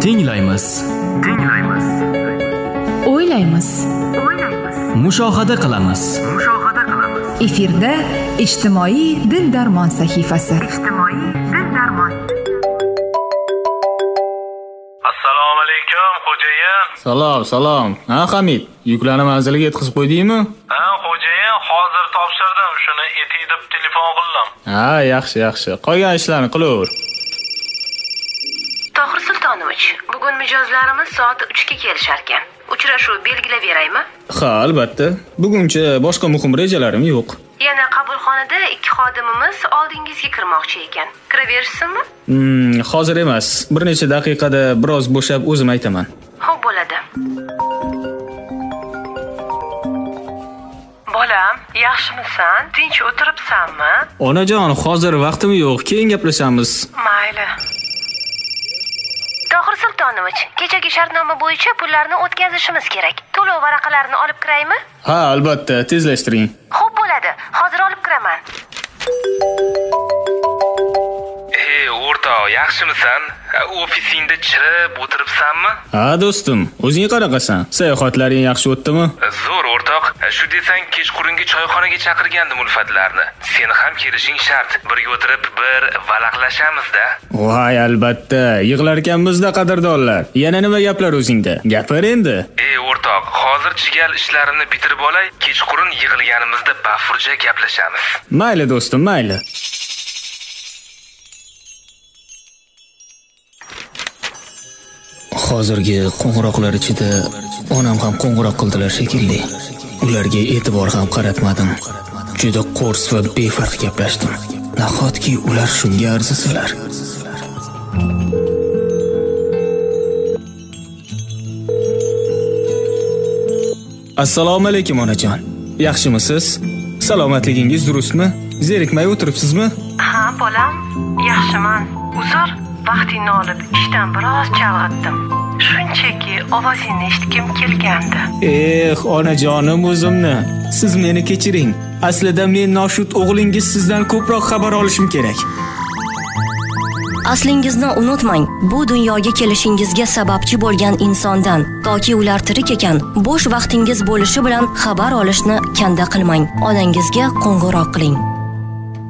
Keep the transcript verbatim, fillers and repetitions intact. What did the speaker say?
Tinglaymiz. Tinglaymiz. O'ylaymiz. O'ylaymiz. Mushohada qilamiz. Mushohada qilamiz. Efirda ijtimoiy dil-darmon sahifasi. Ijtimoiy dil-darmon. Assalomu alaykum, xo'jayin. Salom, salom. Ha, Hamid, yuklarni manziliga yetkazib qo'ydingmi? Ha, xo'jayin, hozir topshirdim. Shuni etik deb telefon qildim. Ha, yaxshi, yaxshi. Qolgan ishlarni qilaver. Tohir Sultonovich, bugun mijozlarimiz soat uchga kelishar ekan. Uchrashuv belgilab beraymi? Ha, albatta. Buguncha boshqa muhim rejalarim yo'q. Yana qabulxonada ikki xodimimiz oldingizga kirmoqchi ekan. Kiraverishsinmi? Hmm, hozir emas. Bir necha daqiqada biroz bo'shab o'zim aytaman. Xo'p bo'ladi. Bolam, yaxshimisan? Tinch o'tiribsanmi? Onajon, hozir vaqtim yo'q. Keyin gaplashamiz. Mayli. Tohir Sultonovich, kechagi shartnoma bo'yicha pullarni o'tkazishimiz kerak. To'lov varaqalarini olib kiraymi? Ha, albatta, tezlashtiring. Xo'p bo'ladi. Hozir olib kiraman. Ey, o'rtoq, yaxshimisan? Ofisingda chirib o'tiribsanmi? Ha, do'stim, o'zing qanaqasan? Sayohatlaring yaxshi o'tdimi? Zo'r, o'rtoq. Shu desang, kechqurungi choyxonaga chaqirgandim ulfatlarni. Seni ham kelishing shart. Birga o'tirib bir valaqlashamiz-da. Voy, albatta. Yig'lar ekanmiz-da, qadrdonlar. Yana nima gaplar o'zingda? Gapir endi. Ey, o'rtoq, hozir chigal ishlarimni bitirib olay, kechqurun yig'ilganimizda bafurja gaplashamiz. Mayli, do'stim, mayli. Hozirgi qo'ng'iroqlar ichida onam ham qo'ng'iroq qildilar shekilli. Ularga e'tibor ham qaratmadim. Juda qo'rs va befarq gaplashdim. Nahotki ular shunga arzisalar. Assalomu alaykum onajon. Yaxshimisiz? Salomatligingiz durustmi? Zerikmay o'tiribsizmi? Ha, bolam, yaxshiman. Uzr, vaqtingni olib ishdan biroz chalg'itdim. Shunchaki ovozingni eshitgim kelgandi. Eh, onajonim o'zimni. Siz meni kechiring. Aslida men noshud o'g'lingiz sizdan ko'proq xabar olishim kerak. Aslingizni unutmang. Bu dunyoga kelishingizga sababchi bo'lgan insondan toki ular tirik ekan, bo'sh vaqtingiz bo'lishi bilan xabar olishni kanda qilmang. Onangizga qo'ng'iroq qiling.